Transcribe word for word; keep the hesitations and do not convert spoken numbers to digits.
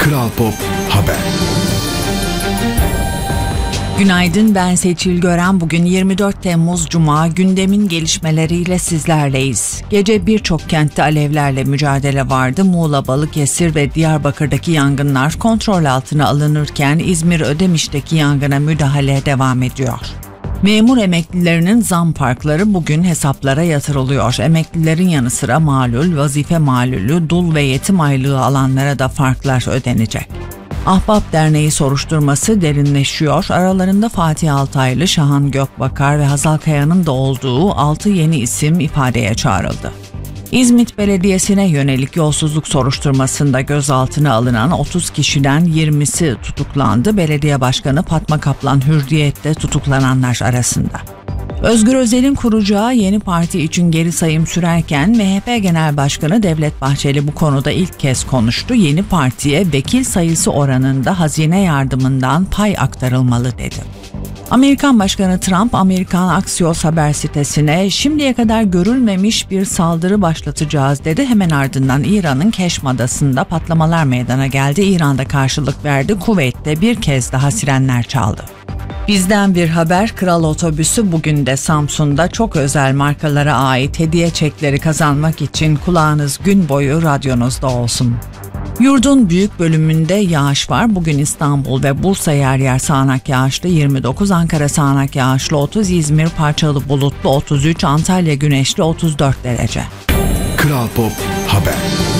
Kral Pop Haber. Günaydın, ben Seçil Gören. Bugün yirmi dört Temmuz Cuma, gündemin gelişmeleriyle sizlerleyiz. Gece birçok kentte alevlerle mücadele vardı. Muğla, Balıkesir ve Diyarbakır'daki yangınlar kontrol altına alınırken İzmir Ödemiş'teki yangına müdahale devam ediyor. Memur emeklilerinin zam farkları bugün hesaplara yatırılıyor. Emeklilerin yanı sıra malul, vazife malulü, dul ve yetim aylığı alanlara da farklar ödenecek. Ahbap Derneği soruşturması derinleşiyor. Aralarında Fatih Altaylı, Şahan Gökbakar ve Hazal Kaya'nın da olduğu altı yeni isim ifadeye çağrıldı. İzmit Belediyesi'ne yönelik yolsuzluk soruşturmasında gözaltına alınan otuz kişiden yirmisi tutuklandı. Belediye Başkanı Fatma Kaplan Hürriyet'te tutuklananlar arasında. Özgür Özel'in kuracağı yeni parti için geri sayım sürerken M H P Genel Başkanı Devlet Bahçeli bu konuda ilk kez konuştu. Yeni partiye vekil sayısı oranında hazine yardımından pay aktarılmalı dedi. Amerikan Başkanı Trump, Amerikan Axios haber sitesine şimdiye kadar görülmemiş bir saldırı başlatacağız dedi. Hemen ardından İran'ın Keşm Adası'nda patlamalar meydana geldi. İran'da karşılık verdi. Kuveyt'te bir kez daha sirenler çaldı. Bizden bir haber, Kral Otobüsü bugün de Samsun'da çok özel markalara ait hediye çekleri kazanmak için kulağınız gün boyu radyonuzda olsun. Yurdun büyük bölümünde yağış var. Bugün İstanbul ve Bursa yer yer sağanak yağışlı yirmi dokuz, Ankara sağanak yağışlı otuz, İzmir parçalı bulutlu otuz üç, Antalya güneşli otuz dört derece. Kral Pop Haber.